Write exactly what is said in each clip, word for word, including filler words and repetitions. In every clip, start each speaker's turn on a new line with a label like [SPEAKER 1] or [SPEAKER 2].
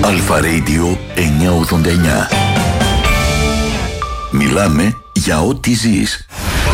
[SPEAKER 1] Αλφα Radio εννιακόσια ογδόντα εννιά. Μιλάμε για ό,τι ζεις.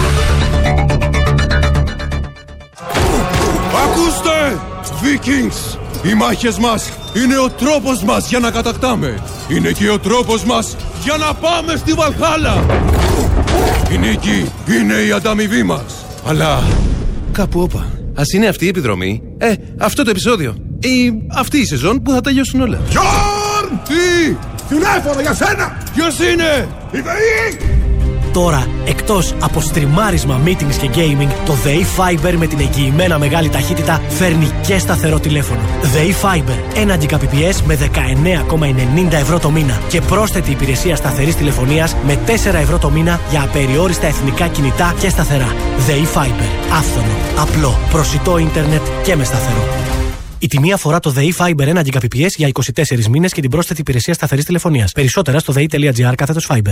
[SPEAKER 2] Ακούστε! Vikings! Οι μάχες μας είναι ο τρόπος μας για να κατακτάμε. Είναι και ο τρόπος μας για να πάμε στη Βαλχάλα. Η νίκη είναι η ανταμοιβή μας. Αλλά κάπου όπα. Ας είναι αυτή η επιδρομή, ε, αυτό το επεισόδιο ή αυτή η σεζόν που θα τελειώσουν όλα. Γιόρν! Τι! Τηλέφωνο για σένα! Ποιος είναι? Η ΔΕΗ!
[SPEAKER 3] Τώρα, εκτός από στριμάρισμα, meetings και gaming, το ΔΕΗ Fiber με την εγγυημένα μεγάλη ταχύτητα φέρνει και σταθερό τηλέφωνο. ΔΕΗ Fiber, ένα Gbps με δεκαεννέα κόμμα ενενήντα ευρώ το μήνα και πρόσθετη υπηρεσία σταθερής τηλεφωνίας με τέσσερα ευρώ το μήνα για απεριόριστα εθνικά κινητά και σταθερά. ΔΕΗ Fiber, άφθονο, απλό, προσιτό ίντερνετ και με σταθερό. Η τιμή αφορά το ΔΕΗ Fiber ένα Gbps για είκοσι τέσσερις μήνες και την πρόσθετη υπηρεσία σταθερής τηλεφωνίας. Περισσότερα στο δei.gr κάθετος Fiber.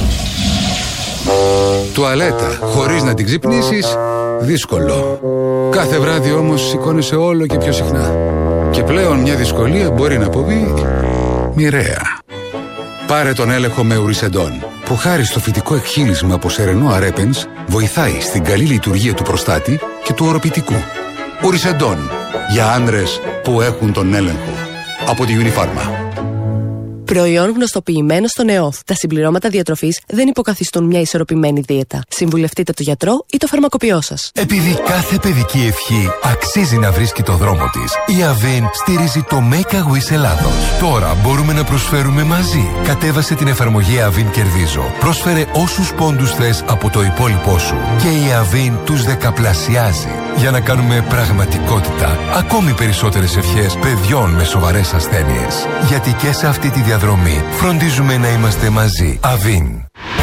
[SPEAKER 4] Τουαλέτα χωρίς να την ξυπνήσεις, δύσκολο. Κάθε βράδυ όμως σηκώνεσαι όλο και πιο συχνά. Και πλέον μια δυσκολία μπορεί να αποβεί μοιραία. Πάρε τον έλεγχο με Ουρισεντόν, που χάρη στο φυτικό εκχύλισμα από σερενό αρέπενς βοηθάει στην καλή λειτουργία του προστάτη και του οροπητικού. Ουρισεντόν, για άνδρες που έχουν τον έλεγχο. Από τη Unifarma.
[SPEAKER 5] Προϊόν γνωστοποιημένο στον ΕΟΦ. Τα συμπληρώματα διατροφής δεν υποκαθιστούν μια ισορροπημένη δίαιτα. Συμβουλευτείτε τον γιατρό ή το φαρμακοποιό σας.
[SPEAKER 6] Επειδή κάθε παιδική ευχή αξίζει να βρίσκει το δρόμο της, η Avin στηρίζει το Make a Wish Ελλάδος. Τώρα μπορούμε να προσφέρουμε μαζί. Κατέβασε την εφαρμογή Avin Κερδίζω. Πρόσφερε όσους πόντους θες από το υπόλοιπό σου. Και η Avin τους δεκαπλασιάζει. Για να κάνουμε πραγματικότητα ακόμη περισσότερες ευχές παιδιών με σοβαρές ασθένειες. Γιατί και σε αυτή τη διαδρομή φροντίζουμε να είμαστε μαζί. Avin.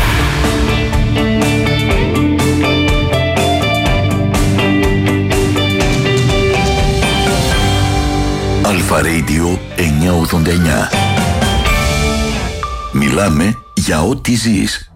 [SPEAKER 1] Αλφα Radio εννιακόσια ογδόντα εννιά. Μιλάμε για ό,τι ζεις.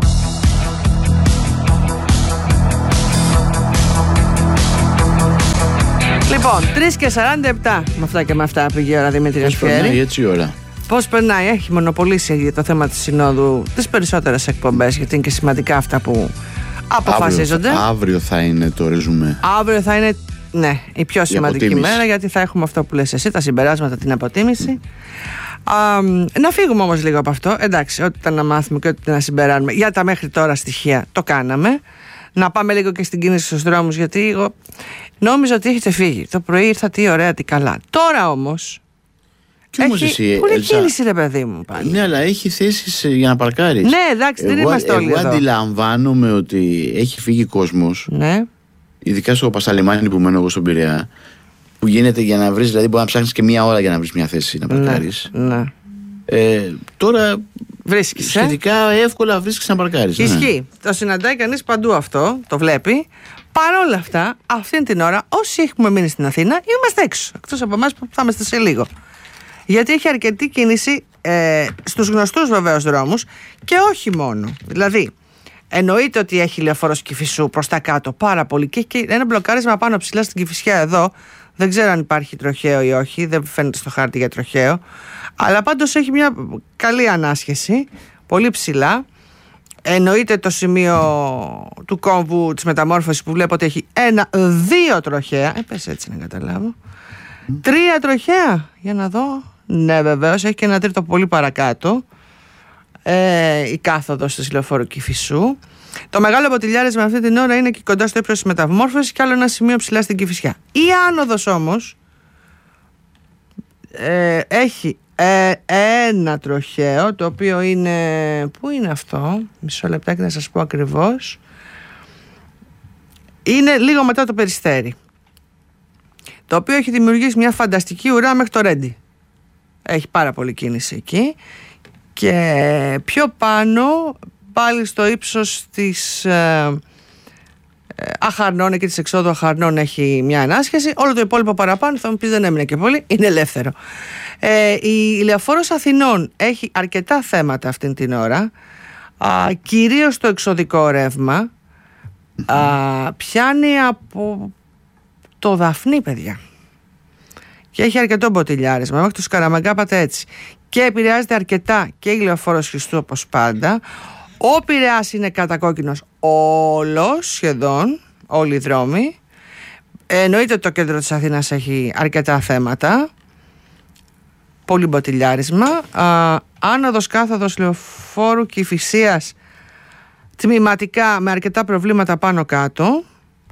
[SPEAKER 7] Λοιπόν, τρεις και σαράντα επτά. Με αυτά και με αυτά πήγε η ώρα, Δημήτρη Ασφιέρη.
[SPEAKER 8] Πώς περνάει έτσι η ώρα?
[SPEAKER 7] Πώς περνάει, έχει μονοπολίσει για το θέμα της Συνόδου τις περισσότερες εκπομπές, γιατί είναι και σημαντικά αυτά που αποφασίζονται.
[SPEAKER 8] Αύριο, αύριο θα είναι το ρεζουμέ.
[SPEAKER 7] Αύριο θα είναι, ναι, η πιο σημαντική η μέρα, γιατί θα έχουμε αυτό που λες εσύ, τα συμπεράσματα, την αποτίμηση. Α, να φύγουμε όμως λίγο από αυτό. Εντάξει, ό,τι ήταν να μάθουμε και ό,τι ήταν να συμπεράνουμε για τα μέχρι τώρα στοιχεία το κάναμε. Να πάμε λίγο και στην κίνηση στους δρόμους, γιατί εγώ νόμιζα ότι έχετε φύγει. Το πρωί ήρθα, τι ωραία, τι καλά. Τώρα όμως.
[SPEAKER 8] Και όμως
[SPEAKER 7] έχει,
[SPEAKER 8] εσύ,
[SPEAKER 7] πού είναι
[SPEAKER 8] Ελζά,
[SPEAKER 7] κίνηση, ρε παιδί μου, πάλι.
[SPEAKER 8] Ναι, αλλά έχει θέσεις για να παρκάρεις.
[SPEAKER 7] Ναι, εντάξει, δεν
[SPEAKER 8] εγώ,
[SPEAKER 7] είμαστε όλοι
[SPEAKER 8] εγώ
[SPEAKER 7] εδώ.
[SPEAKER 8] Εγώ αντιλαμβάνομαι ότι έχει φύγει κόσμος.
[SPEAKER 7] Ναι.
[SPEAKER 8] Ειδικά στο Πασαλιμάνι που μένω εγώ στον Πειραιά. Που γίνεται για να βρεις, δηλαδή μπορεί να ψάχνεις και μία ώρα για να βρεις μια θέση να παρκάρεις.
[SPEAKER 7] Ναι. ναι.
[SPEAKER 8] Ε, τώρα
[SPEAKER 7] βρίσκεις,
[SPEAKER 8] σχετικά ε? εύκολα βρίσκεις να παρκάρεις.
[SPEAKER 7] Ισχύει.
[SPEAKER 8] Ναι.
[SPEAKER 7] Το συναντάει κανείς παντού αυτό, το βλέπει. Παρ' όλα αυτά, αυτή την ώρα, όσοι έχουμε μείνει στην Αθήνα, είμαστε έξω. Εκτός από εμάς που θα είμαστε σε λίγο. Γιατί έχει αρκετή κίνηση ε, στους γνωστούς βεβαίως δρόμους και όχι μόνο. Δηλαδή, εννοείται ότι έχει λεωφόρος Κηφισού προς τα κάτω πάρα πολύ και έχει ένα μπλοκάρισμα πάνω ψηλά στην Κηφισιά εδώ. Δεν ξέρω αν υπάρχει τροχαίο ή όχι, δεν φαίνεται στο χάρτη για τροχαίο. Αλλά πάντως έχει μια καλή ανάσχεση, πολύ ψηλά. Εννοείται το σημείο του κόμβου της μεταμόρφωσης που βλέπω ότι έχει ένα, δύο τροχαία. Ε, πες έτσι να καταλάβω. Mm. Τρία τροχαία, για να δω. Ναι, βεβαίως, έχει και ένα τρίτο πολύ παρακάτω. Ε, η κάθοδος της λεωφόρου Κηφισού. Το μεγάλο ποτηλιάρισμα αυτή την ώρα είναι και κοντά στο ύψος της μεταμόρφωσης και άλλο ένα σημείο ψηλά στην Κηφισιά. Η άνοδος όμως ε, έχει ε, ένα τροχαίο, το οποίο είναι... Πού είναι αυτό? Μισό λεπτάκι να σας πω ακριβώς. Είναι λίγο μετά το Περιστέρι, το οποίο έχει δημιουργήσει μια φανταστική ουρά μέχρι το Ρέντι. Έχει πάρα πολύ κίνηση εκεί. Και πιο πάνω, πάλι στο ύψος της ε, Αχαρνών και της εξόδου Αχαρνών έχει μια ανάσχεση. Όλο το υπόλοιπο παραπάνω, θα μου πεις δεν έμεινε και πολύ, είναι ελεύθερο. Ε, η λεωφόρος Αθηνών έχει αρκετά θέματα αυτήν την ώρα, α, κυρίως το εξωδικό ρεύμα. Α, πιάνει από το Δαφνί, παιδιά. και έχει αρκετό μποτιλιάρισμα. Μέχρι το Σκαραμαγκά πάτε έτσι. Και επηρεάζεται αρκετά και η Λεωφόρος Χριστού όπως πάντα. Ο Πειραιάς είναι κατακόκκινος όλος, σχεδόν όλοι οι δρόμοι. Εννοείται ότι το κέντρο της Αθήνας έχει αρκετά θέματα. Πολύ μποτιλιάρισμα. Α, άνοδος κάθοδος Λεωφόρου Κηφισίας τμηματικά με αρκετά προβλήματα πάνω κάτω.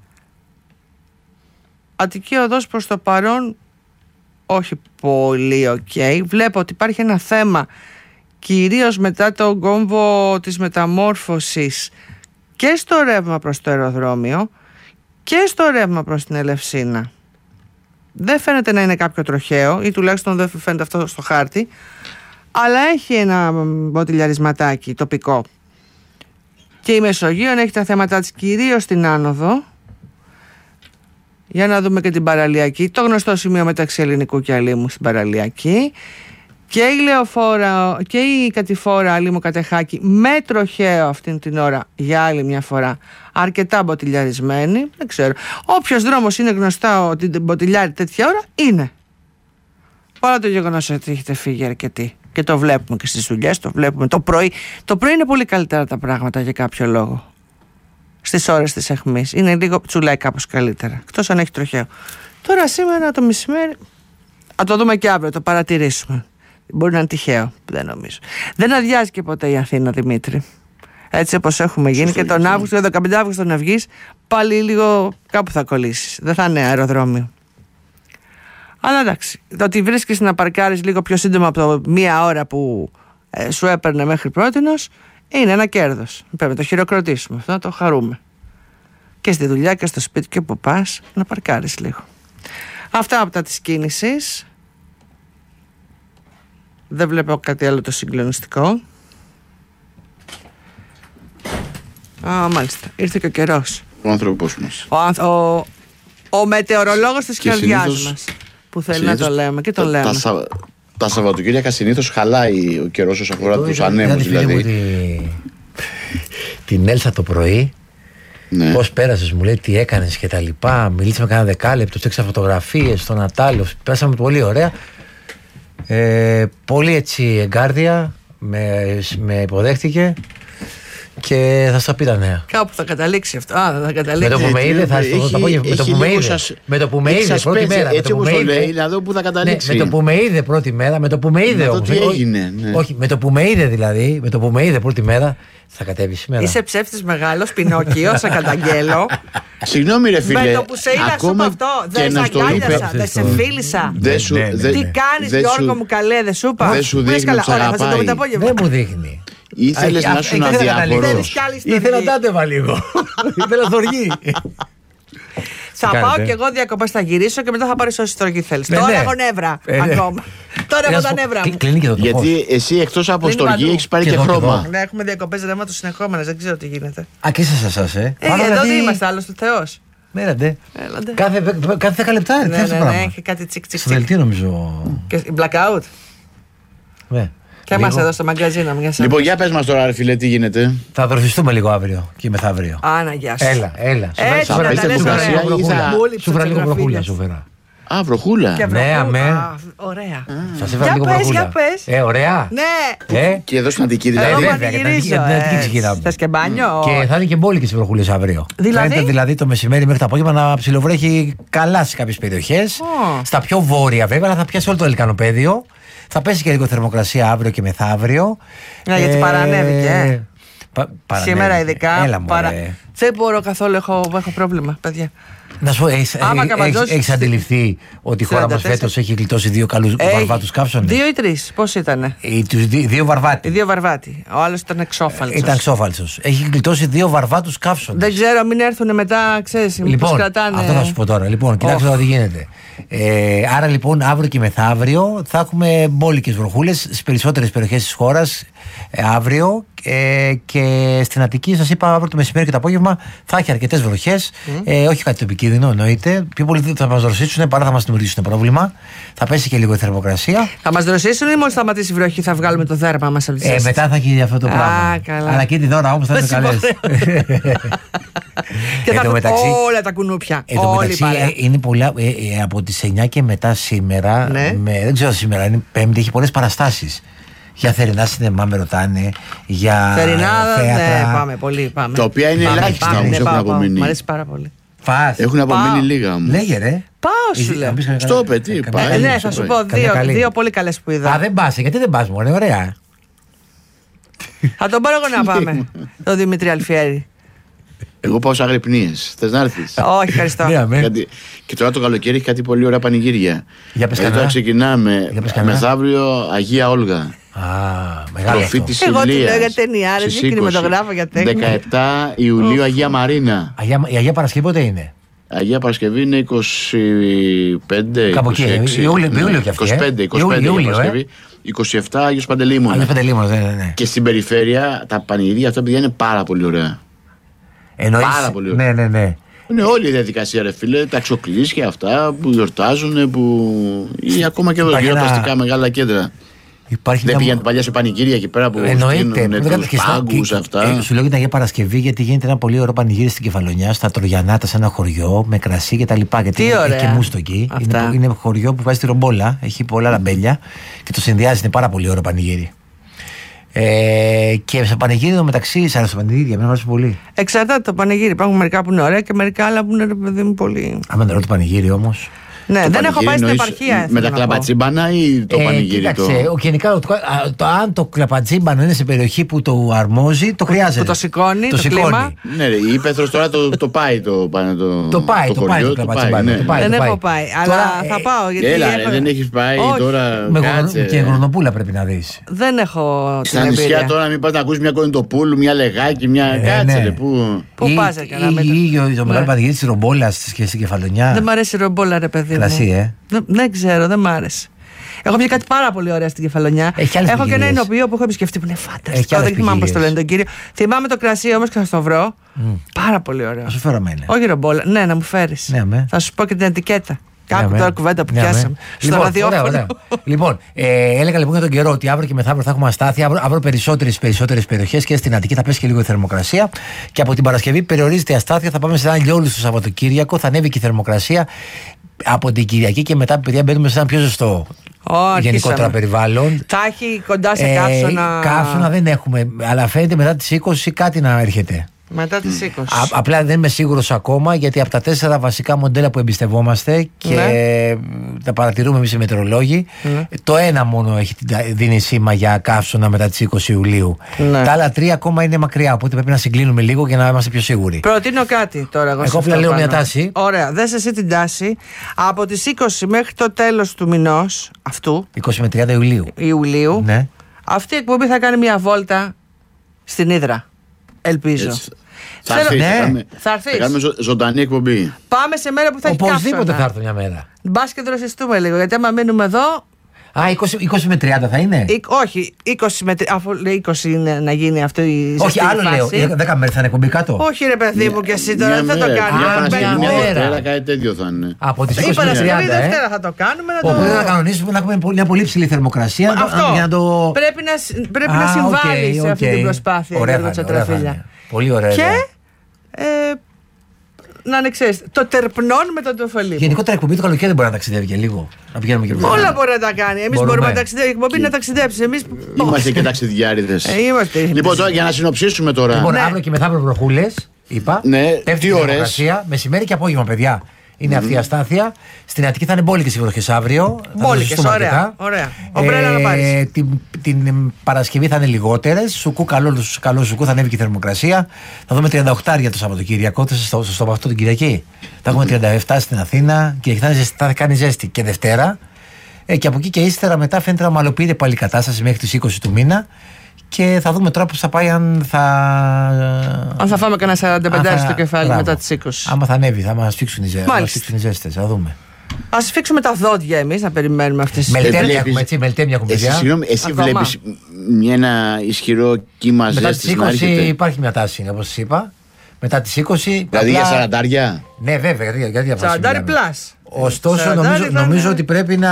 [SPEAKER 7] Αττική οδός προς το παρόν όχι πολύ οκ. Okay. Βλέπω ότι υπάρχει ένα θέμα κυρίως μετά τον κόμβο της μεταμόρφωσης και στο ρεύμα προς το αεροδρόμιο και στο ρεύμα προς την Ελευσίνα. Δεν φαίνεται να είναι κάποιο τροχαίο ή τουλάχιστον δεν φαίνεται αυτό στο χάρτη, αλλά έχει ένα μποτιλιαρισματάκι τοπικό. Και η Μεσογείων έχει τα θέματα της κυρίως στην άνοδο. Για να δούμε και την παραλιακή, το γνωστό σημείο μεταξύ Ελληνικού και Αλήμου στην παραλιακή. Και η Λεωφόρα και η κατηφόρα Αλήμου Κατεχάκη με τροχαίο αυτήν την ώρα για άλλη μια φορά. Αρκετά μποτιλιαρισμένη. Δεν ξέρω. Όποιος δρόμος είναι γνωστά ότι μποτιλιάρει τέτοια ώρα είναι. Παρά το γεγονός ότι έχετε φύγει αρκετοί. Και το βλέπουμε και στις δουλειές, το βλέπουμε το πρωί. Το πρωί είναι πολύ καλύτερα τα πράγματα για κάποιο λόγο. Στις ώρες της αιχμής. Είναι λίγο τσουλάει κάπως καλύτερα. Εκτός αν έχει τροχαίο. Τώρα σήμερα το μεσημέρι. Θα το δούμε και αύριο, το παρατηρήσουμε. Μπορεί να είναι τυχαίο. Δεν νομίζω. Δεν αδειάζει και ποτέ η Αθήνα, Δημήτρη. Έτσι όπως έχουμε γίνει. Και τον Αύγουστο, τον δεκαπέντε Αύγουστο να βγεις, πάλι λίγο κάπου θα κολλήσεις. Δεν θα είναι αεροδρόμιο. Αλλά εντάξει. Το ότι βρίσκεις να παρκάρεις λίγο πιο σύντομα από το μία ώρα που ε, σου έπαιρνε μέχρι πρότινος, είναι ένα κέρδος. Πρέπει να το χειροκροτήσουμε αυτό, να το χαρούμε. Και στη δουλειά και στο σπίτι και που πας, να παρκάρεις λίγο. Αυτά από τα της κίνησης. Δεν βλέπω κάτι άλλο το συγκλονιστικό. Α, μάλιστα. Ήρθε και ο καιρός.
[SPEAKER 8] Ο άνθρωπος μας.
[SPEAKER 7] Ο, ανθ, ο, ο μετεωρολόγος της καρδιάς μας. Που θέλει να το λέμε και το
[SPEAKER 8] τα,
[SPEAKER 7] λέμε.
[SPEAKER 8] Τα, τα, τα Σαββατοκύριακα συνήθως χαλάει ο καιρός όσον αφορά τους ανέμους δηλαδή.
[SPEAKER 9] Τη, την Έλσα το πρωί. Ναι. Πώς πέρασες, μου λέει τι έκανες και τα λοιπά. Μιλήσαμε κάνα δεκάλεπτο, έξα φωτογραφίες στο Νατάλιο. Πέρασαμε πολύ ωραία. Ε, πολύ έτσι εγκάρδια με, με υποδέχτηκε και θα στα πει τα νέα.
[SPEAKER 7] Κάπου θα καταλήξει αυτό. Α, θα καταλήξει.
[SPEAKER 9] Με το που με είδε, θα στο απόγευμα. Με το που με είδε. Με το που με είδε πρώτη μέρα.
[SPEAKER 8] Έτσι όπως το λέει, να δω που θα καταλήξει.
[SPEAKER 9] Με το που με είδε πρώτη μέρα, με το που με είδε όμως.
[SPEAKER 8] Τι έγινε.
[SPEAKER 9] Όχι, με το που με είδε δηλαδή, με το που με είδε πρώτη μέρα, θα κατέβει σήμερα.
[SPEAKER 7] Είσαι ψεύτης μεγάλος, Πινόκιο, σε καταγγέλω.
[SPEAKER 8] Συγγνώμη ρε φίλε.
[SPEAKER 7] Με το που σε είδα σου με αυτό, δεν σε αγκάλιασα, δεν σε φίλησα. Τι κάνεις Γιώργο μου καλέ, δεν σου είπα.
[SPEAKER 8] Δεν σου δείχνει ότι σ' αγαπάει.
[SPEAKER 9] Δεν μου δείχνει.
[SPEAKER 8] Ήθελες να σου να διάφορος.
[SPEAKER 9] Ήθελα να τάτεβα λίγο. Ήθελα στοργή.
[SPEAKER 7] Θα πάω κι εγώ διακοπές, θα γυρίσω και μετά θα πάρεις όση στοργή θέλεις. Τώρα έχω νεύρα ακόμα. Τώρα έχω τα νεύρα μου.
[SPEAKER 8] Γιατί εσύ εκτός από στοργή έχεις πάρει και χρώμα.
[SPEAKER 7] Ναι, έχουμε διακοπές ρεύματος συνεχόμενες, δεν ξέρω τι γίνεται.
[SPEAKER 9] Α, και σε εσάς, ε.
[SPEAKER 7] Εδώ δεν είμαστε, άλλος του Θεός.
[SPEAKER 9] Μέραντε. Κάθε δέκα λεπτά.
[SPEAKER 7] Ναι, ναι, ναι, έχει κάτι τσικ τσικ.
[SPEAKER 9] Στο δελτίο νομίζω.
[SPEAKER 7] Blackout.
[SPEAKER 9] Ναι.
[SPEAKER 7] Και είμαστε εδώ στο μαγκαζίνο.
[SPEAKER 8] Λοιπόν, για πες μας τώρα, ρε φίλε, τι γίνεται.
[SPEAKER 9] Θα δροσιστούμε λίγο αύριο και μεθαύριο.
[SPEAKER 7] Άνα, γεια σου.
[SPEAKER 9] Έλα, έλα.
[SPEAKER 7] Έτσι, να τα λες ωραία.
[SPEAKER 9] Σου φέρα λίγο βροχούλα, σου φέρα.
[SPEAKER 8] Α, βροχούλα.
[SPEAKER 9] Ναι, αμέ.
[SPEAKER 7] Ωραία.
[SPEAKER 9] Σας έφερα λίγο βροχούλα.
[SPEAKER 7] Για πες,
[SPEAKER 9] Ε, ωραία.
[SPEAKER 7] Ναι.
[SPEAKER 9] Ε.
[SPEAKER 8] Και εδώ στην Αττική δηλαδή.
[SPEAKER 7] Εγώ πανηγυρίζω. Θες και μπάνιο.
[SPEAKER 9] Και θα είναι και μπόλικες οι βροχούλες αύριο.
[SPEAKER 7] Δηλαδή.
[SPEAKER 9] Δηλαδή το μεσημέρι μέχρι το απόγευμα να ψιλοβρέχει καλά σε κάποιες περιοχές. Στα πιο βόρεια βέβαια, αλλά θα πιάσει όλο το Ελικανοπαίδιο. Θα πέσει και λίγο θερμοκρασία αύριο και μεθαύριο.
[SPEAKER 7] Ναι, γιατί ε, παρανέβηκε.
[SPEAKER 9] Πα,
[SPEAKER 7] Σήμερα ειδικά.
[SPEAKER 9] Έλα,
[SPEAKER 7] παρα... Δεν μπορώ καθόλου, έχω, έχω πρόβλημα, παιδιά.
[SPEAKER 9] Να σου πω, έχεις, έχεις αντιληφθεί ότι η χώρα μας φέτος έχει γλιτώσει δύο καλούς ε, βαρβάτους καύσονες.
[SPEAKER 7] Δύο ή τρεις, πώς ήτανε.
[SPEAKER 9] Οι, τους, δύο βαρβάτι.
[SPEAKER 7] Οι δύο βαρβάτι. Ο άλλος ήταν εξόφαλτσος.
[SPEAKER 9] Ήταν εξόφαλτσος. Έχει γλιτώσει δύο βαρβάτους καύσονες.
[SPEAKER 7] Δεν ξέρω, μην έρθουν μετά, ξέρεις,
[SPEAKER 9] λοιπόν,
[SPEAKER 7] πώς κρατάνε.
[SPEAKER 9] Αυτό θα σου πω τώρα. Λοιπόν, κοιτάξτε oh. τι γίνεται. Ε, άρα λοιπόν αύριο και μεθαύριο θα έχουμε μπόλικες βροχούλες στις περισσότερες περιοχές της χώρας ε, αύριο ε, και στην Αττική σας είπα αύριο το μεσημέρι και το απόγευμα θα έχει αρκετές βροχές mm. ε, όχι κάτι το επικίνδυνο εννοείται, πιο πολύ θα μας δροσίσουν παρά θα μας δημιουργήσουν πρόβλημα, θα πέσει και λίγο η θερμοκρασία.
[SPEAKER 7] Θα μας δροσίσουν ή μόλις σταματήσει η βροχή θα βγάλουμε το δέρμα μας από τις
[SPEAKER 9] ε, μετά θα έχει αυτό το πράγμα.
[SPEAKER 7] Α, καλά.
[SPEAKER 9] Αλλά και την ώρα όμως θα είναι καλές.
[SPEAKER 7] Και θα έρθουν όλα τα κουνούπια.
[SPEAKER 9] Εν τω μεταξύ, είναι πολλά. Ε, ε, από τις εννιά και μετά σήμερα.
[SPEAKER 7] Ναι.
[SPEAKER 9] Με, δεν ξέρω σήμερα, είναι Πέμπτη, έχει πολλές παραστάσεις. Για θερινά σινεμά με ρωτάνε. Για
[SPEAKER 7] θερινά,
[SPEAKER 9] θέατρα.
[SPEAKER 7] Ναι, πάμε πολύ. Πάμε.
[SPEAKER 8] Τα οποία είναι ελάχιστα όμως, έχουν απομείνει.
[SPEAKER 7] Μ' αρέσει πάρα πολύ.
[SPEAKER 9] Φας.
[SPEAKER 8] Έχουν απομείνει
[SPEAKER 7] Πάω.
[SPEAKER 8] λίγα όμως.
[SPEAKER 9] Λέγε ρε.
[SPEAKER 7] Πάω σου λέω.
[SPEAKER 8] Στο παιδί, πάει.
[SPEAKER 7] Ε, ναι, θα σου πω δύο, δύο πολύ καλές που είδα.
[SPEAKER 9] Α, δεν πας, γιατί δεν πας, μωρέ, ωραία.
[SPEAKER 7] Θα τον πάρω εγώ να πάμε. Το Δημήτρη Αλφιέρη.
[SPEAKER 8] Εγώ πάω σε Αγρυπνίες. Θες να έρθεις?
[SPEAKER 7] Όχι, ευχαριστώ.
[SPEAKER 8] Γιατί και τώρα το καλοκαίρι έχει κάτι πολύ ωραία πανηγύρια.
[SPEAKER 9] Για πες
[SPEAKER 8] τώρα
[SPEAKER 9] κανένα.
[SPEAKER 8] ξεκινάμε μεθαύριο Αγία Όλγα.
[SPEAKER 9] Α, μεγάλο αυτό.
[SPEAKER 8] Προφήτης
[SPEAKER 7] Εγώ τη
[SPEAKER 8] Ηλίας.
[SPEAKER 7] λέω για ταινιάρες, για κινηματογράφο, για τέχνη.
[SPEAKER 8] δεκαεπτά Ιουλίου Αγία Μαρίνα.
[SPEAKER 9] Αγία, η Αγία Παρασκευή πότε είναι?
[SPEAKER 8] Αγία Παρασκευή είναι είκοσι πέντε,
[SPEAKER 9] Κάπου εκεί,
[SPEAKER 8] είκοσι έξι.
[SPEAKER 9] Ιούλιο-
[SPEAKER 8] Ναι,
[SPEAKER 9] Ιούλιο κι αυτή, ε.
[SPEAKER 8] είκοσι πέντε, είκοσι πέντε
[SPEAKER 9] Ιούλιο,
[SPEAKER 8] Αγία
[SPEAKER 9] ε.
[SPEAKER 8] Παρασκευή. είκοσι επτά Άγιος Παντελήμωνας.
[SPEAKER 9] Αγία Παντελήμωνας, ναι, ναι, ναι.
[SPEAKER 8] Και στην περιφέρεια τα πανηγύρια αυτά παιδιά είναι πάρα πολύ ωραία.
[SPEAKER 9] Εννοείς,
[SPEAKER 8] Πάρα πολύ ωραία.
[SPEAKER 9] ναι, ναι, ναι.
[SPEAKER 8] Είναι όλη η διαδικασία, ρε φίλε, τα ξοκλήσια αυτά που γιορτάζουν, που. Ή ακόμα και εδώ
[SPEAKER 9] Υπάρχει
[SPEAKER 8] γύρω
[SPEAKER 9] ένα-
[SPEAKER 8] τα αστικά μεγάλα κέντρα.
[SPEAKER 9] Υπάρχει
[SPEAKER 8] Δεν
[SPEAKER 9] μια-
[SPEAKER 8] πήγαινε παλιά σε πανηγύρια εκεί πέρα που
[SPEAKER 9] Εννοείται.
[SPEAKER 8] στείλουν
[SPEAKER 9] Δεν
[SPEAKER 8] τους
[SPEAKER 9] και στα-
[SPEAKER 8] πάγκους
[SPEAKER 9] και-
[SPEAKER 8] αυτά.
[SPEAKER 9] ε, Σου λέω για την Αγία Παρασκευή, γιατί γίνεται ένα πολύ ωραίο πανηγύρι στην Κεφαλονιά, στα Τρογιανάτα, σε ένα χωριό με κρασί και τα λοιπά. Γιατί
[SPEAKER 7] Τι
[SPEAKER 9] είναι-
[SPEAKER 7] ωραία.
[SPEAKER 9] έχει και μούστο εκεί.
[SPEAKER 7] Αυτά.
[SPEAKER 9] Είναι, είναι χωριό που βάζει τη ρομπόλα, έχει πολλά λαμπέλια και το συνδυάζει. Είναι πάρα πολύ ωραίο πανηγύρι. Ε, και σε πανηγύρι εδώ μεταξύ, σ' αρέσει το πανηγύρι, εμένα μου αρέσει πολύ.
[SPEAKER 7] Εξαρτάται το πανηγύρι. Υπάρχουν μερικά που είναι ωραία και μερικά άλλα που είναι ρε παιδί μου πολύ.
[SPEAKER 9] Άμα δεν ρωτώ το πανηγύρι όμως.
[SPEAKER 7] Ναι,
[SPEAKER 8] Το
[SPEAKER 7] δεν έχω
[SPEAKER 8] πανηγύρι
[SPEAKER 7] πάει στην
[SPEAKER 8] εννοείς
[SPEAKER 7] επαρχία.
[SPEAKER 8] Με
[SPEAKER 7] θέλω
[SPEAKER 8] τα
[SPEAKER 7] να πω.
[SPEAKER 8] κλαμπατσίμπανα ή το
[SPEAKER 9] Ε,
[SPEAKER 8] πανηγύρι
[SPEAKER 9] κοίταξε,
[SPEAKER 8] το.
[SPEAKER 9] ο- γενικά, το, α, το, αν το κλαπατζίμπανο είναι σε περιοχή που το αρμόζει, το χρειάζεται.
[SPEAKER 7] που το σηκώνει, το
[SPEAKER 9] σηκώνει.
[SPEAKER 7] κλίμα.
[SPEAKER 8] Ναι, ρε, η Ήπεθρος τώρα το, το πάει το, πάνε το,
[SPEAKER 9] Το πάει, το, πάει
[SPEAKER 8] χωριό,
[SPEAKER 9] το κλαπατζίμπανο.
[SPEAKER 8] ναι.
[SPEAKER 9] το πάει,
[SPEAKER 7] Δεν
[SPEAKER 9] το
[SPEAKER 7] έχω
[SPEAKER 9] πάει.
[SPEAKER 7] πάει, αλλά
[SPEAKER 9] Τώρα,
[SPEAKER 7] θα
[SPEAKER 9] ε,
[SPEAKER 7] πάω. Γιατί
[SPEAKER 8] Έλα, ρε,
[SPEAKER 7] έφαγα-
[SPEAKER 8] δεν έχεις πάει
[SPEAKER 7] Όχι,
[SPEAKER 8] τώρα.
[SPEAKER 9] Με
[SPEAKER 8] Κάτσε.
[SPEAKER 9] γονο- και γονοπούλα πρέπει να δεις.
[SPEAKER 7] Δεν έχω την
[SPEAKER 8] Στα νησιά
[SPEAKER 7] εμπειρία.
[SPEAKER 8] τώρα μην πας να ακούσεις μια κοντοπούλου, μια λεγάκι, μια.
[SPEAKER 9] Ε,
[SPEAKER 8] Κάτσε,
[SPEAKER 9] ναι.
[SPEAKER 8] ρε, πού.
[SPEAKER 7] Πού
[SPEAKER 9] Ή-
[SPEAKER 7] πας, ρε, καλά,
[SPEAKER 9] ή-
[SPEAKER 7] με το-
[SPEAKER 9] ή το
[SPEAKER 7] Ναι.
[SPEAKER 9] μεγάλο πανηγύρι της Ρομπόλας και στην Κεφαλονιά.
[SPEAKER 7] Δεν μ' αρέσει η ρομπόλα, ρε παιδί μου.
[SPEAKER 9] Κρασί, ε.
[SPEAKER 7] Δεν, δεν ξέρω, δεν μ' άρεσε. Έχω μια κάτι πάρα πολύ ωραία στην Κεφαλονιά.
[SPEAKER 9] Έχει άλλες
[SPEAKER 7] Έχω και ένα
[SPEAKER 9] ποικιλίες.
[SPEAKER 7] εινοποιείο που έχω επισκεφτεί που είναι
[SPEAKER 9] Έχει
[SPEAKER 7] φανταστικό.
[SPEAKER 9] άλλες
[SPEAKER 7] Δεν θυμάμαι πώ το
[SPEAKER 9] ποικιλίες.
[SPEAKER 7] λένε τον κύριο. Θυμάμαι το κρασί όμως και θα το βρω. Πάρα πολύ ωραίο.
[SPEAKER 9] Θα σου φέρω εμένα.
[SPEAKER 7] Όχι ρομπόλα. Ναι, να μου φέρει.
[SPEAKER 9] Ναι, με.
[SPEAKER 7] Θα σου πω και την ετικέτα. Κάπου
[SPEAKER 9] Ναι,
[SPEAKER 7] τώρα
[SPEAKER 9] με.
[SPEAKER 7] κουβέντα που
[SPEAKER 9] Ναι, με.
[SPEAKER 7] πιάσαμε. Στο
[SPEAKER 9] Λοιπόν,
[SPEAKER 7] ραδιόφωνο.
[SPEAKER 9] ωραία, ωραία. Λοιπόν, ε, έλεγα λοιπόν για τον καιρό ότι αύριο και μεθαύριο θα έχουμε αστάθεια. Αύριο, αύριο περισσότερες περισσότερες περιοχές και στην Αττική θα πέσει και λίγο η θερμοκρασία. Και από την Παρασκευή περιορίζεται η αστάθεια. Θα πάμε σε ένα λιόλου στο Σαββατοκύριακο. Θα ανέβει και η θερμοκρασία. Από την Κυριακή και μετά, παιδιά, μπαίνουμε σε ένα πιο ζεστό
[SPEAKER 7] Ω,
[SPEAKER 9] γενικότερα
[SPEAKER 7] αρχίσαμε.
[SPEAKER 9] περιβάλλον.
[SPEAKER 7] Τα έχει κοντά σε
[SPEAKER 9] Ε,
[SPEAKER 7] καύσωνα.
[SPEAKER 9] καύσωνα δεν έχουμε, αλλά φαίνεται μετά τις είκοσι κάτι να έρχεται.
[SPEAKER 7] Μετά τις είκοσι.
[SPEAKER 9] Α, απλά δεν είμαι σίγουρος ακόμα, γιατί από τα τέσσερα βασικά μοντέλα που εμπιστευόμαστε και
[SPEAKER 7] Ναι.
[SPEAKER 9] τα παρατηρούμε εμείς οι μετεωρολόγοι,
[SPEAKER 7] Ναι.
[SPEAKER 9] το ένα μόνο έχει την- δίνει σήμα για καύσωνα μετά τις είκοσι Ιουλίου.
[SPEAKER 7] Ναι.
[SPEAKER 9] Τα άλλα τρία ακόμα είναι μακριά, οπότε πρέπει να συγκλίνουμε λίγο για να είμαστε πιο σίγουροι.
[SPEAKER 7] Προτείνω κάτι τώρα. Εγώ,
[SPEAKER 9] Εγώ
[SPEAKER 7] σε
[SPEAKER 9] απλά
[SPEAKER 7] αυτό
[SPEAKER 9] λέω μια
[SPEAKER 7] πάνω.
[SPEAKER 9] τάση.
[SPEAKER 7] Ωραία, δες εσύ την τάση. Από τις είκοσι μέχρι το τέλος του μηνός αυτού,
[SPEAKER 9] είκοσι με τριάντα Ιουλίου.
[SPEAKER 7] Ιουλίου,
[SPEAKER 9] Ναι.
[SPEAKER 7] αυτή η εκπομπή θα κάνει μια βόλτα στην Ύδρα. Ελπίζω.
[SPEAKER 8] Έτσι. Θα
[SPEAKER 7] Θέλω-
[SPEAKER 8] έρθεις,
[SPEAKER 9] Ναι.
[SPEAKER 8] θα κάνουμε-
[SPEAKER 7] Θα έρθεις.
[SPEAKER 8] θα κάνουμε ζω- ζωντανή εκπομπή.
[SPEAKER 7] Πάμε σε μέρα που θα έχει
[SPEAKER 9] Οπωσδήποτε
[SPEAKER 7] καύσωνα.
[SPEAKER 9] θα έρθω μια μέρα.
[SPEAKER 7] Μπας και δροσιστούμε λίγο, γιατί άμα μείνουμε εδώ.
[SPEAKER 9] Α, είκοσι, είκοσι με τριάντα θα είναι.
[SPEAKER 7] είκ- όχι, είκοσι με, τρι- αφού λέει είκοσι είναι να γίνει αυτή η
[SPEAKER 9] Όχι,
[SPEAKER 7] ζεστή
[SPEAKER 9] άλλο λέω.
[SPEAKER 7] φάση.
[SPEAKER 9] δέκα μέρες θα είναι εκπομπή κάτω.
[SPEAKER 7] Όχι, ρε παιδί μου, και εσύ τώρα
[SPEAKER 8] Μια
[SPEAKER 7] δεν θα το
[SPEAKER 8] μέρα,
[SPEAKER 7] κάνουμε.
[SPEAKER 8] Μια
[SPEAKER 9] Α,
[SPEAKER 8] Παρασκευή,
[SPEAKER 9] μια
[SPEAKER 8] μια
[SPEAKER 9] μέρα.
[SPEAKER 8] Δευτέρα, κάτι τέτοιο θα είναι.
[SPEAKER 9] Από τις
[SPEAKER 7] Η
[SPEAKER 9] είκοσι με
[SPEAKER 7] Παρασκευή
[SPEAKER 9] τριάντα, ε.
[SPEAKER 7] Δευτέρα θα το κάνουμε. Να το...
[SPEAKER 9] Οπότε να κανονίσουμε να έχουμε μια πολύ ψηλή θερμοκρασία. να-
[SPEAKER 7] Αυτό.
[SPEAKER 9] Για να το...
[SPEAKER 7] Πρέπει να, συ- πρέπει
[SPEAKER 9] Α,
[SPEAKER 7] να
[SPEAKER 9] οκ,
[SPEAKER 7] συμβάλλει σε αυτή
[SPEAKER 9] οκ.
[SPEAKER 7] την προσπάθεια.
[SPEAKER 9] Ωραία
[SPEAKER 7] Γιώργο
[SPEAKER 9] θα είναι, ωραία θα
[SPEAKER 7] Τσατραφίλια.
[SPEAKER 9] είναι. Πολύ ωραία.
[SPEAKER 7] Και
[SPEAKER 9] ιδέα.
[SPEAKER 7] ε, να είναι, ξέρεις, το τερπνών με το τοφολί.
[SPEAKER 9] Γενικότερα εκπομπή το καλοκαίρι δεν μπορεί να ταξιδεύει και λίγο. Να πηγαίνουμε και
[SPEAKER 7] Όλα μπορεί να τα κάνει. Εμεί
[SPEAKER 9] Μπορούμε.
[SPEAKER 7] μπορούμε να ταξιδέψουμε. Η εκπομπή να ταξιδέψει. Εμείς...
[SPEAKER 8] Είμαστε και ταξιδιάριδες.
[SPEAKER 7] Ε, είμαστε.
[SPEAKER 8] Λοιπόν, τώρα για να συνοψίσουμε τώρα.
[SPEAKER 9] Λοιπόν,
[SPEAKER 7] Ναι.
[SPEAKER 9] αύριο και μεθαύριο βροχούλες, είπα.
[SPEAKER 8] Ναι,
[SPEAKER 9] Πέφτει
[SPEAKER 8] τι
[SPEAKER 9] η
[SPEAKER 8] ώρες?
[SPEAKER 9] θερμοκρασία, μεσημέρι και απόγευμα, παιδιά. Είναι αυτή η αστάθεια. Στην Αττική θα είναι μπόλικες οι βροχές αύριο. Θα το
[SPEAKER 7] Μπόλικες,
[SPEAKER 9] ζητούμε
[SPEAKER 7] ωραία,
[SPEAKER 9] αρκετά.
[SPEAKER 7] ωραία. Ομπρέλα να πάρεις.
[SPEAKER 9] Την, την Παρασκευή θα είναι λιγότερες. Σουκού, καλό, καλό σουκού, θα ανέβει και η θερμοκρασία. Θα δούμε τριάντα οκτώ το Σαββατοκύριακο. Θα στο, στο, στο αυτό την Κυριακή. Θα έχουμε τριάντα επτά στην Αθήνα και θα, θα κάνει ζέστη και Δευτέρα. Ε, και από εκεί και ύστερα μετά φαίνεται να ομαλοποιείται πάλι η κατάσταση μέχρι τις είκοσι του μήνα. Και θα δούμε τώρα πώς θα πάει, αν θα.
[SPEAKER 7] Αν θα φάμε κανένα σαράντα πέντε
[SPEAKER 9] αν θα-
[SPEAKER 7] στο κεφάλι
[SPEAKER 9] μπράβο.
[SPEAKER 7] μετά τις είκοσι.
[SPEAKER 9] Άμα θα ανέβει, θα μας φίξουν οι ζέ-
[SPEAKER 7] Μάλιστα.
[SPEAKER 9] μας φίξουν οι ζέστες. Θα δούμε.
[SPEAKER 7] Ας φίξουμε τα δόντια εμείς να περιμένουμε αυτές τις
[SPEAKER 9] Μελτέμια
[SPEAKER 8] βλέπεις-
[SPEAKER 9] έχουμε, έτσι, μελτέμια έχουμε,
[SPEAKER 8] Εσύ,
[SPEAKER 9] παιδιά.
[SPEAKER 8] συγγνώμη, εσύ
[SPEAKER 7] Ακόμα.
[SPEAKER 8] βλέπεις μια- ένα ισχυρό κύμα
[SPEAKER 9] Μετά τις
[SPEAKER 8] ζέστης να
[SPEAKER 9] είκοσι
[SPEAKER 8] έρχεται.
[SPEAKER 9] υπάρχει μια τάση, όπως σας είπα. Μετά τις είκοσι.
[SPEAKER 8] Δηλαδή
[SPEAKER 9] απλά-
[SPEAKER 8] για σαραντάρια.
[SPEAKER 9] Ναι, βέβαια, γιατί, γιατί από
[SPEAKER 7] σαράντα
[SPEAKER 9] μιλάμε.
[SPEAKER 7] πλάς.
[SPEAKER 9] Ωστόσο,
[SPEAKER 7] σαράντα
[SPEAKER 9] νομίζω,
[SPEAKER 7] ήταν-
[SPEAKER 9] νομίζω ότι πρέπει να.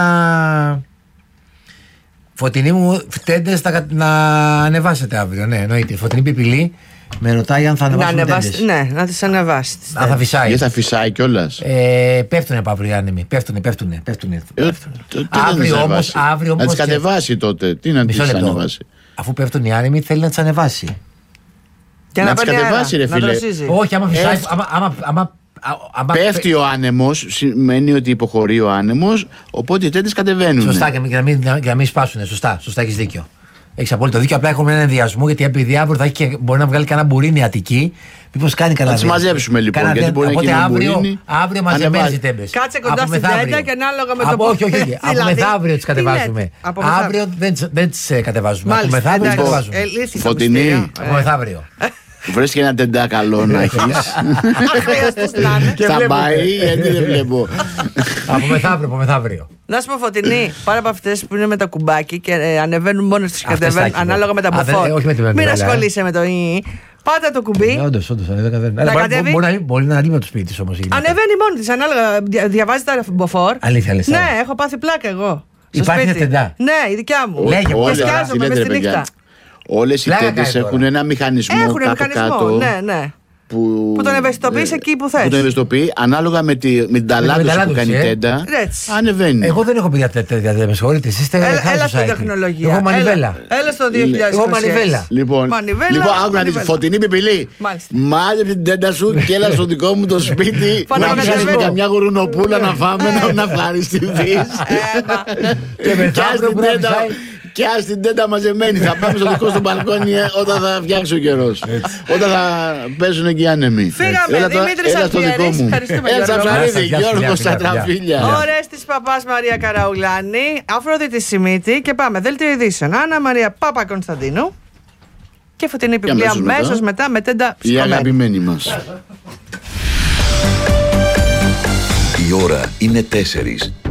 [SPEAKER 9] Φωτεινή μου φτέντες να, να ανεβάσετε αύριο. Ναι, εννοείται. Φωτεινή πιπηλή Με ρωτάει αν θα ανεβάσουν
[SPEAKER 7] να
[SPEAKER 9] τέντες.
[SPEAKER 7] ανεβάσει, ναι, να τις ανεβάσει.
[SPEAKER 9] Αν θα φυσάει.
[SPEAKER 8] Γιατί θα φυσάει κιόλας.
[SPEAKER 9] Ε, πέφτουνε από αύριο οι άνεμοι. Πέφτουνε, πέφτουνε. πέφτουνε.
[SPEAKER 8] Ε,
[SPEAKER 9] Αύριο όμως, αύριο
[SPEAKER 8] να τις
[SPEAKER 9] όμως.
[SPEAKER 8] κατεβάσει τότε. Τι να τις ανεβάσει.
[SPEAKER 9] Αφού πέφτουν οι άνεμοι, θέλει να τις ανεβάσει.
[SPEAKER 7] Και
[SPEAKER 8] να
[SPEAKER 7] να
[SPEAKER 8] τις
[SPEAKER 7] παίρνει
[SPEAKER 8] κατεβάσει,
[SPEAKER 7] αέρα,
[SPEAKER 8] ρε
[SPEAKER 7] να
[SPEAKER 8] φίλε.
[SPEAKER 7] δροσίζει.
[SPEAKER 9] Όχι, άμα φυσάει.
[SPEAKER 8] Ε,
[SPEAKER 9] άμα, άμα, άμα, άμα,
[SPEAKER 8] Πέφτει ο άνεμος, σημαίνει ότι υποχωρεί ο άνεμος, οπότε οι τέντες κατεβαίνουν.
[SPEAKER 9] Σωστά, και να μην, να μην σπάσουν. Σωστά, σωστά έχεις δίκιο. Έχεις απόλυτο δίκιο. Απλά έχουμε έναν ενδιασμό γιατί επειδή αύριο θα έχει και μπορεί να βγάλει κανένα μπουρίνι Αττική. Μήπως κάνει κανένα.
[SPEAKER 8] Να τις μαζέψουμε λοιπόν.
[SPEAKER 9] Κανένα,
[SPEAKER 8] Γιατί μπορεί
[SPEAKER 9] οπότε
[SPEAKER 8] να
[SPEAKER 9] αύριο,
[SPEAKER 8] μπουρίνι,
[SPEAKER 9] αύριο μαζεμένες οι τέμπες.
[SPEAKER 7] Κάτσε κοντά στην τέντα και ανάλογα με το
[SPEAKER 9] από, όχι, όχι, όχι. Από
[SPEAKER 7] Δηλαδή,
[SPEAKER 9] μεθαύριο τις
[SPEAKER 7] τι
[SPEAKER 9] κατεβάζουμε.
[SPEAKER 7] λέτε, από
[SPEAKER 9] Αύριο δεν, τις- δεν τις ε, κατεβάζουμε. Από
[SPEAKER 7] Μάλιστα,
[SPEAKER 9] μεθαύριο τις
[SPEAKER 7] εντάξει.
[SPEAKER 9] κατεβάζουμε.
[SPEAKER 7] Ε, λύση το
[SPEAKER 8] Φωτεινή.
[SPEAKER 7] μυστήριο.
[SPEAKER 9] Από μεθαύριο.
[SPEAKER 8] Βρες και ένα τεντά καλό να έχεις.
[SPEAKER 7] Αχρίαστος να είναι.
[SPEAKER 8] Θα πάει, γιατί δεν βλέπω.
[SPEAKER 9] Από μεθαύριο, από μεθαύριο.
[SPEAKER 7] Να σου πω, Φωτεινή, πάρα από αυτές που είναι με το κουμπάκι και ε, ανεβαίνουν μόνες τους και
[SPEAKER 9] Αυτές
[SPEAKER 7] κατεβαίνουν
[SPEAKER 9] θα έχει,
[SPEAKER 7] ανάλογα με τα
[SPEAKER 9] α, δεν-
[SPEAKER 7] μποφόρ.
[SPEAKER 9] όχι με τη
[SPEAKER 7] Μην
[SPEAKER 9] μεμβέλα, ε.
[SPEAKER 7] ασχολείσαι με το ι. Πάτα το κουμπί.
[SPEAKER 9] Όντως, όντως, δεν κατεβαίνει.
[SPEAKER 7] Να
[SPEAKER 9] Αλλά μπορεί-
[SPEAKER 7] κατέβει.
[SPEAKER 9] μπορεί να- Μπορεί να ανέβει με το σπίτι της όμως. η γυναίκα.
[SPEAKER 7] Ανεβαίνει μόνη της, ανάλογα. δια- Διαβάζει τα μποφόρ.
[SPEAKER 9] Αλήθεια, λες,
[SPEAKER 7] Ναι,
[SPEAKER 9] άρα.
[SPEAKER 7] έχω πάθει πλάκα εγώ. Στο
[SPEAKER 9] Υπάρχει
[SPEAKER 7] σπίτι.
[SPEAKER 9] τεντά.
[SPEAKER 7] Ναι, η δικιά μου.
[SPEAKER 9] Λέγε,
[SPEAKER 7] Και
[SPEAKER 9] όλες,
[SPEAKER 7] σκιάζομαι
[SPEAKER 8] τι
[SPEAKER 7] μες
[SPEAKER 8] λέτε,
[SPEAKER 7] τη
[SPEAKER 8] ρε παιδιά.
[SPEAKER 7] νύχτα.
[SPEAKER 8] Όλες οι
[SPEAKER 9] Πλάκα
[SPEAKER 8] τέντες
[SPEAKER 9] κάνει
[SPEAKER 8] έχουν
[SPEAKER 9] τώρα.
[SPEAKER 8] ένα μηχανισμό
[SPEAKER 7] Έχουν μηχανισμό.
[SPEAKER 8] κάτω-κάτω.
[SPEAKER 7] Ναι, ναι.
[SPEAKER 8] Που,
[SPEAKER 7] Που τον ευαισθητοποιείς
[SPEAKER 8] ε,
[SPEAKER 7] εκεί που θες.
[SPEAKER 8] Που τον ευαισθητοποιεί ανάλογα με, τη, με την ταλάντωση που
[SPEAKER 9] ταλάντωση,
[SPEAKER 8] κάνει η
[SPEAKER 9] ε.
[SPEAKER 8] τέντα.
[SPEAKER 7] Έτσι.
[SPEAKER 8] Ανεβαίνει.
[SPEAKER 9] Εγώ δεν έχω παιδιά τέτοια, με συγχωρείτε. Εσείς είστε
[SPEAKER 7] Έλα,
[SPEAKER 9] high
[SPEAKER 7] έλα στην
[SPEAKER 9] society.
[SPEAKER 7] τεχνολογία.
[SPEAKER 9] Εγώ μανιβέλα.
[SPEAKER 7] Έλα, έλα στο δύο χιλιάδες είκοσι έξι.
[SPEAKER 9] Εγώ μανιβέλα.
[SPEAKER 8] Λοιπόν,
[SPEAKER 7] Μανιβέλα,
[SPEAKER 8] λοιπόν άκου να δεις,
[SPEAKER 7] μανιβέλα.
[SPEAKER 8] Φωτεινή πιπιλή.
[SPEAKER 7] Μάλιστα.
[SPEAKER 8] Μάζεψε την τέντα σου και έλα στο δικό μου το σπίτι.
[SPEAKER 7] Πάμε
[SPEAKER 8] Να
[SPEAKER 7] να
[SPEAKER 8] πιάσεις
[SPEAKER 7] κατεβαίνω.
[SPEAKER 8] καμιά γουρουνοπούλα να φάμε, να- να ευχαριστηθείς.
[SPEAKER 9] Και μετά
[SPEAKER 8] Και ας
[SPEAKER 9] αύριο
[SPEAKER 8] την
[SPEAKER 9] που θα
[SPEAKER 8] τέντα-
[SPEAKER 9] φυσάει.
[SPEAKER 8] Και ας την τέντα μαζεμένη. Θα πάμε στο δικό στο μπαλκόνι ε, όταν θα φτιάξει ο καιρός. Όταν θα πέσουν εκεί οι άνεμοι.
[SPEAKER 7] Φύγαμε,
[SPEAKER 8] Έλα το-
[SPEAKER 7] Δημήτρης
[SPEAKER 8] έλα στο δικό
[SPEAKER 7] Αλφιέρης.
[SPEAKER 8] μου.
[SPEAKER 7] Ευχαριστούμε,
[SPEAKER 8] Έλα
[SPEAKER 7] Γιώργο.
[SPEAKER 8] Σαφραρίδη,
[SPEAKER 9] Γεια σας,
[SPEAKER 8] Γιώργο
[SPEAKER 9] φιλιά, φιλιά,
[SPEAKER 8] Σατραφίλια.
[SPEAKER 7] Ορέστης Παπάς Μαρία Καραουλάνη, Αφροδίτη Σιμίτη και πάμε. Δέλτιο ειδήσεων. Άννα Μαρία Πάπα Κωνσταντίνου και Φωτεινή Πιπλή
[SPEAKER 8] αμέσως μετά.
[SPEAKER 7] αμέσως μετά με τέντα
[SPEAKER 8] Η
[SPEAKER 7] ψυχωμένη.
[SPEAKER 8] αγαπημένη μας.
[SPEAKER 1] Η ώρα είναι τέσσερις.